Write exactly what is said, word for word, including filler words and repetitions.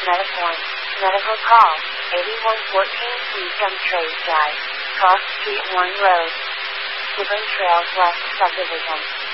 Metapoint, medical call, eighty-one fourteen East Trade Drive, Cross Street one Road, Woodland Trails West Subdivision.